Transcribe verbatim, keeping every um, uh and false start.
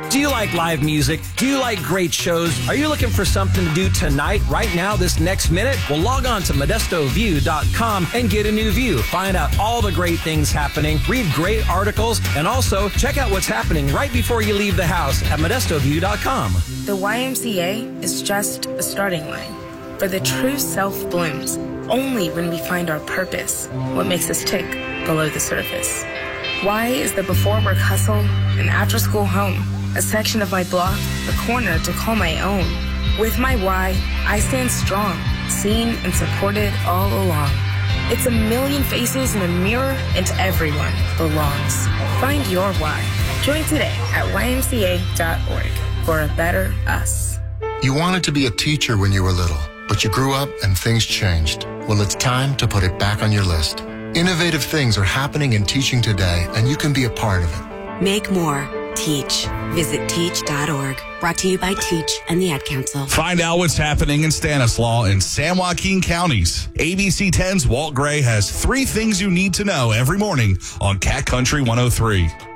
Do you like live music? Do you like great shows? Are you looking for something to do tonight, right now, this next minute? Well, log on to modesto view dot com and get a new view. Find out all the great things happening, read great articles, and also check out what's happening right before you leave the house at modesto view dot com. The Y M C A is just a starting line, for the true self blooms only when we find our purpose, what makes us tick below the surface. Y is the before work hustle, an after school home, a section of my block, a corner to call my own. With my Y, I stand strong, seen and supported all along. It's a million faces in a mirror, and everyone belongs. Find your why. Join today at Y M C A dot org for a better us. You wanted to be a teacher when you were little, but you grew up and things changed. Well, it's time to put it back on your list. Innovative things are happening in teaching today, and you can be a part of it. Make more. Teach. Visit teach dot org. Brought to you by Teach and the Ad Council. Find out what's happening in Stanislaus and San Joaquin counties. A B C ten's Walt Gray has three things you need to know every morning on Cat Country one oh three.